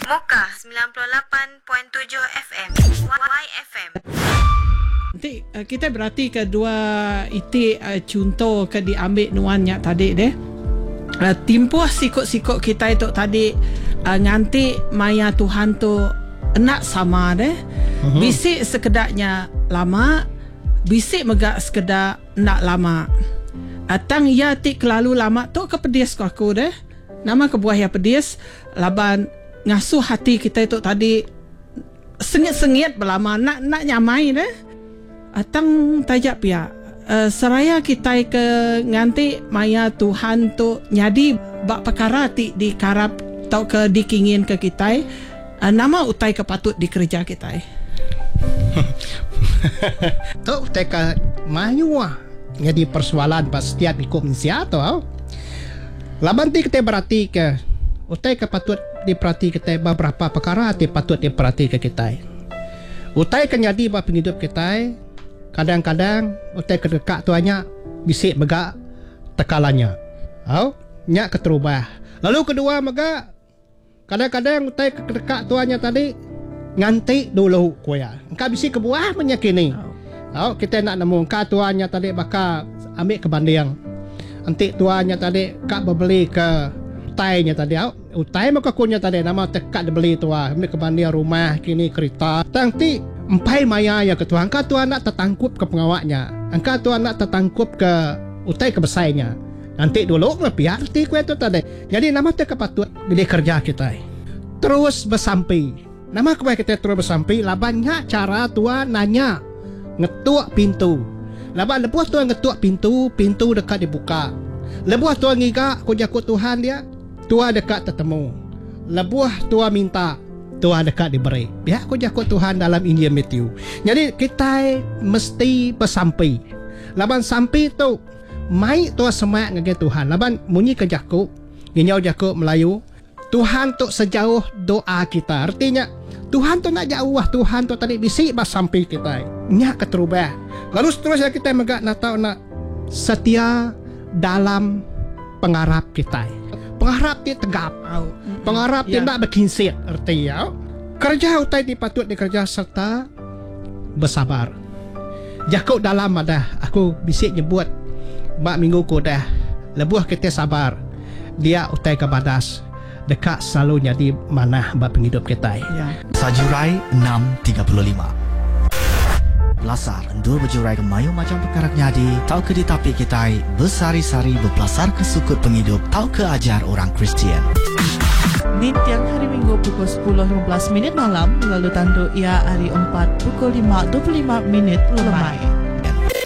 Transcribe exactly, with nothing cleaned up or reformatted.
Moka sembilan puluh lapan perpuluhan tujuh F M Y F M. Nanti uh, kita berarti kedua itu uh, contoh ke diambil nuannya tadi deh. Uh, timpuh sikut-sikut kita itu tadi uh, nganti maya Tuhan tu nak sama deh. Uh-huh. Bisik sekedarnya lama, bisik megak sekedar nak lama. Atang ya tik kelalu lama tu kepedis ko aku deh. Nama kebuah ya pedis laban ngasuh hati kita itu tadi sengit-sengit berlama nak nak nyamai deh. Atang tajak pia uh, seraya kita ke nganti maya Tuhan tu nyadi bak perkara ti dikarap tau ke dikingin ke kita uh, nama utai ke patut dikerja kita. Tu utai ke mayu ah jadi persoalan pas setiap ikut mensia tu. Laban ti kita berarti ke utai ke patut diperhati kita beberapa perkara ti patut diperhati ke kita. Utai ke jadi bak penghidup kita. Kadang-kadang utai kedekat tuanya bisik megak tekalannya. Au, nyak keterubah. Lalu kedua megak kadang-kadang utai kedekat tuanya tadi nganti dulu koya. Engkau bisik kebuah menyakini. Au, kita nak nemu engkau tuanya tadi bakal ambil ke banding. Nanti tuanya tadi kak berbeli ke utainya tadi. Au, utai maka kunya tadi nama tekat dibeli tua ambil ke banding rumah kini kereta. Nanti empai maya ya ketua angka tuan nak tertangkup ke pengawaknya, angka tuan nak tertangkup ke utai kebesainya. Nanti dulu ngepiar ti kue tu tadi. Jadi nama tu kepatut bila kerja kita terus bersampai. Nama kue kita terus bersampai. Labannya cara tuan nanya ngetuk pintu. Laban lepas tuan ngetuk pintu, pintu dekat dibuka. Lepas tuan ngiga aku jakut Tuhan dia, tuan dekat tertemu. Lepas tuan minta, Tuhan dekat diberi. Biar aku jakut Tuhan dalam Injil Matthew. Jadi kita mesti bersampai. Laban sampai tu mai Tuhan semak ngege Tuhan. Laban munyi ke jakut, ginyau jakut Melayu. Tuhan tu sejauh doa kita. Artinya Tuhan tu nak jauh, Tuhan tu tadi bisik bersampai kita. Nyak keterubah. Lalu seterusnya kita megak nak tahu nak setia dalam pengharap kita. Pengharap dia tegap. Pengharap dia tak berkinsir. Artinya kerja utai dipatut dikerja serta bersabar. Jakut dalam ada aku bisik nyebut bak minggu ku dah lebuh kita sabar. Dia utai ke badas dekat selalu jadi mana bak penghidup kita. Ya. Sajurai enam tiga puluh lima. Belasar endur berjurai ke mayu macam perkara nyadi tau ke ditapi kita bersari-sari berpelasar ke sukut penghidup tau ke ajar orang Kristian. Di tiang hari Minggu pukul sepuluh lima belas minit malam lalu tanduk ia hari empat pukul lima dua puluh lima minit lemai.